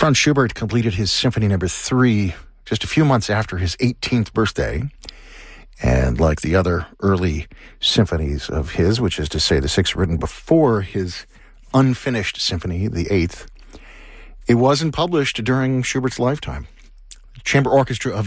Franz Schubert completed his Symphony No. 3 just a few months after his 18th birthday. And like the other early symphonies of his, which is to say the 6 written before his unfinished symphony, the 8th, it wasn't published during Schubert's lifetime. Chamber Orchestra of